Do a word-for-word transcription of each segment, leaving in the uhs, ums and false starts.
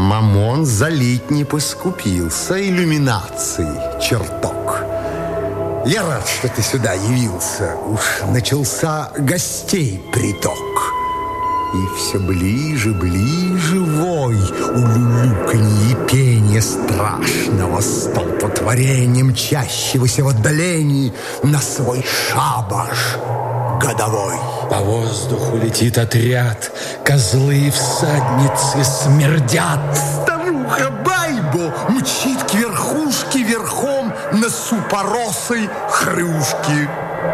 Мамон залить не поскупился иллюминацией чертог. Я рад, что ты сюда явился. Уж начался гостей приток. И все ближе, ближе вой, улюлюканье и пение страшного столпотворения, мчащегося в отдалении на свой шабаш годовой. По воздуху летит отряд, козлы и всадницы смердят. Старуха Байбо мчит к верхушке верхом на супоросой хрюшке.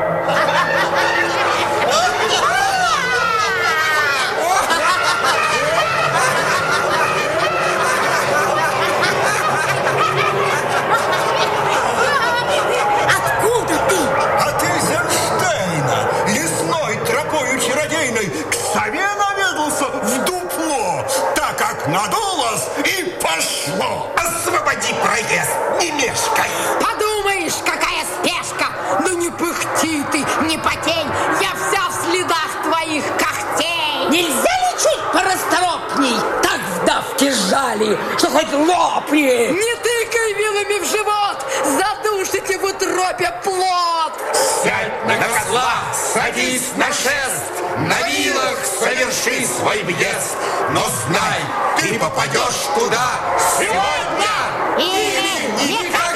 Надулась и пошло. Освободи проезд, не мешкай. Подумаешь, какая спешка. Ну не пыхти ты, не потень. Я вся в следах твоих когтей. Нельзя ли чуть порасторопней? Так в давке жали, что хоть лопни. Не тыкай вилами в живот. Задушите в утробе плод. Сядь на козла, садись на шест. На вилах соверши свой въезд. Но знай, ты попадешь туда сегодня или никогда.